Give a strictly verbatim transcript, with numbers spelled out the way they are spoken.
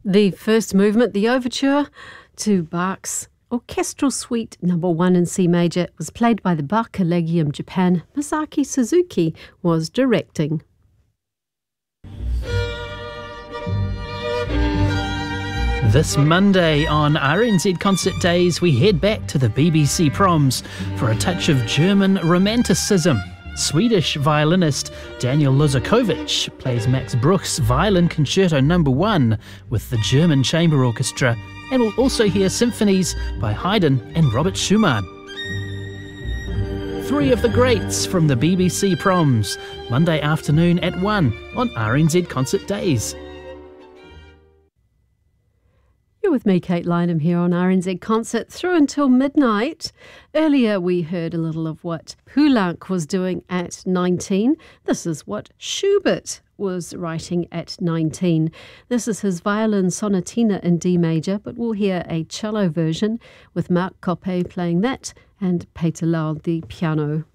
The first movement, the overture to Bach's Orchestral Suite Number One in C Major, was played by the Bach Collegium Japan. Masaki Suzuki was directing. This Monday on R N Z Concert Days, we head back to the B B C Proms for a touch of German Romanticism. Swedish violinist Daniel Lozakovich plays Max Bruch's Violin Concerto Number One with the German Chamber Orchestra, and we'll also hear symphonies by Haydn and Robert Schumann. Three of the greats from the B B C Proms, Monday afternoon at one on R N Z Concert Days. You're with me, Kate Lynham, here on R N Z Concert through until midnight. Earlier we heard a little of what Poulenc was doing at nineteen. This is what Schubert was writing at nineteen. This is his violin sonatina in D major, but we'll hear a cello version with Marc Coppe playing that and Peter Lau the piano.